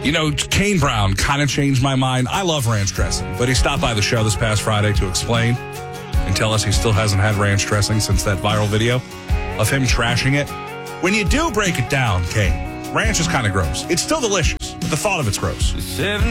You know, Kane Brown kind of changed my mind. I love ranch dressing, but he stopped by the show this past Friday to explain and tell us he still hasn't had ranch dressing since that viral video of him trashing it. When you do break it down, Kane, ranch is kind of gross. It's still delicious, but the thought of it's gross.